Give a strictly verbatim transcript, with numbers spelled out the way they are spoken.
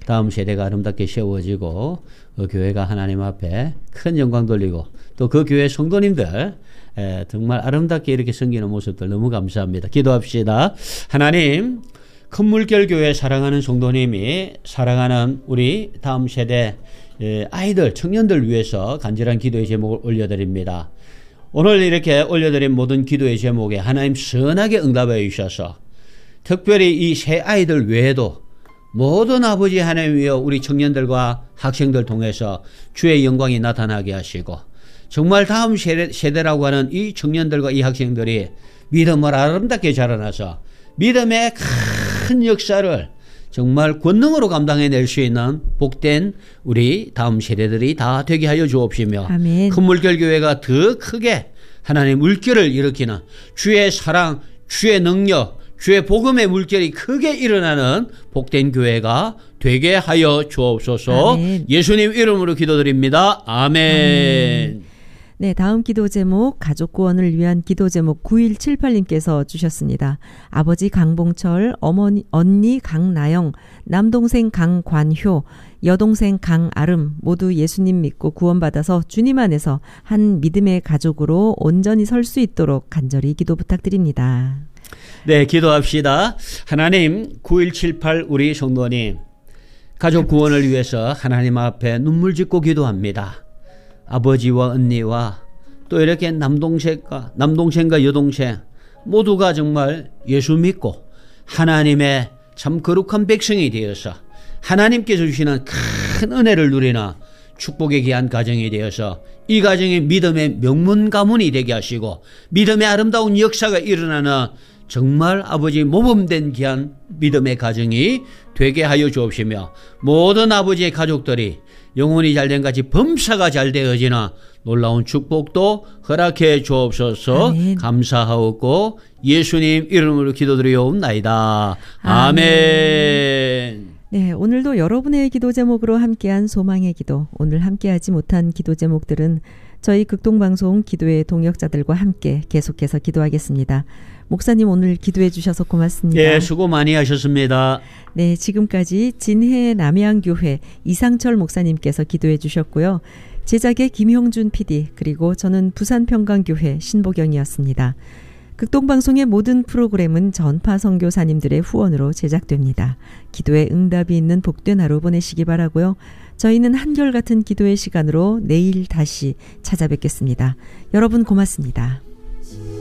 다음 세대가 아름답게 세워지고 그 교회가 하나님 앞에 큰 영광 돌리고 또 그 교회 성도님들 에, 정말 아름답게 이렇게 섬기는 모습들 너무 감사합니다. 기도합시다. 하나님, 큰 물결 교회 사랑하는 성도님이 사랑하는 우리 다음 세대 에, 아이들, 청년들 위해서 간절한 기도의 제목을 올려드립니다. 오늘 이렇게 올려드린 모든 기도의 제목에 하나님 선하게 응답해 주셔서 특별히 이 새 아이들 외에도 모든 아버지 하나님 위여 우리 청년들과 학생들 통해서 주의 영광이 나타나게 하시고 정말 다음 세대, 세대라고 하는 이 청년들과 이 학생들이 믿음을 아름답게 자라나서 믿음의 큰 역사를 정말 권능으로 감당해낼 수 있는 복된 우리 다음 세대들이 다 되게 하여 주옵시며 아멘. 큰 물결 교회가 더 크게 하나님 물결을 일으키는 주의 사랑, 주의 능력, 주의 복음의 물결이 크게 일어나는 복된 교회가 되게 하여 주옵소서. 아멘. 예수님 이름으로 기도드립니다. 아멘. 아멘. 네, 다음 기도 제목 가족 구원을 위한 기도 제목 구일칠팔님께서 주셨습니다. 아버지 강봉철, 어머니 언니 강나영, 남동생 강관효, 여동생 강아름 모두 예수님 믿고 구원받아서 주님 안에서 한 믿음의 가족으로 온전히 설 수 있도록 간절히 기도 부탁드립니다. 네, 기도합시다. 하나님, 구일칠팔 우리 성도님 가족 구원을 위해서 하나님 앞에 눈물 짓고 기도합니다. 아버지와 언니와 또 이렇게 남동생과 남동생과 여동생 모두가 정말 예수 믿고 하나님의 참 거룩한 백성이 되어서 하나님께서 주시는 큰 은혜를 누리나 축복의 귀한 가정이 되어서 이 가정이 믿음의 명문 가문이 되게 하시고 믿음의 아름다운 역사가 일어나는 정말 아버지 모범된 귀한 믿음의 가정이 되게 하여 주옵시며 모든 아버지의 가족들이 영혼이 잘된 같이 범사가 잘 되어지는 놀라운 축복도 허락해 주옵소서. 아멘. 감사하옵고 예수님 이름으로 기도드리옵나이다. 아멘. 아멘. 네, 오늘도 여러분의 기도 제목으로 함께한 소망의 기도, 오늘 함께하지 못한 기도 제목들은 저희 극동방송 기도의 동역자들과 함께 계속해서 기도하겠습니다. 목사님 오늘 기도해 주셔서 고맙습니다. 네, 수고 많이 하셨습니다. 네, 지금까지 진해 남양교회 이상철 목사님께서 기도해 주셨고요. 제작의 김형준 피디 그리고 저는 부산평강교회 신보경이었습니다. 극동방송의 모든 프로그램은 전파 선교사님들의 후원으로 제작됩니다. 기도에 응답이 있는 복된 하루 보내시기 바라고요. 저희는 한결같은 기도의 시간으로 내일 다시 찾아뵙겠습니다. 여러분 고맙습니다.